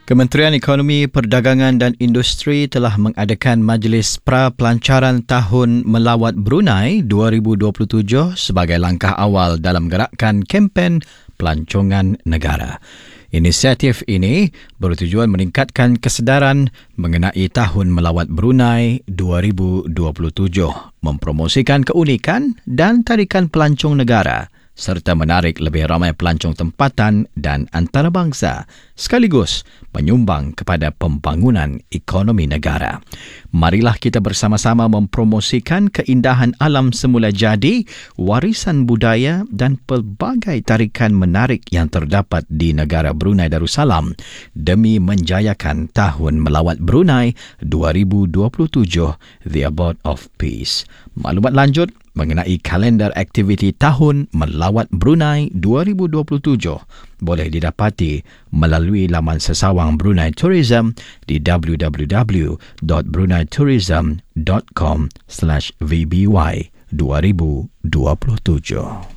Kementerian Ekonomi, Perdagangan dan Industri telah mengadakan Majlis Pra-Pelancaran Tahun Melawat Brunei 2027 sebagai langkah awal dalam gerakan kempen pelancongan negara. Inisiatif ini bertujuan meningkatkan kesedaran mengenai Tahun Melawat Brunei 2027, mempromosikan keunikan dan tarikan pelancong negara serta menarik lebih ramai pelancong tempatan dan antarabangsa sekaligus menyumbang kepada pembangunan ekonomi negara. Marilah kita bersama-sama mempromosikan keindahan alam semula jadi, warisan budaya dan pelbagai tarikan menarik yang terdapat di negara Brunei Darussalam demi menjayakan Tahun Melawat Brunei 2027, The Abode of Peace. Maklumat lanjut mengenai kalendar aktiviti Tahun Melawat Brunei 2027 boleh didapati melalui laman sesawang Brunei Tourism di www.bruneitourism.com/vby 2027.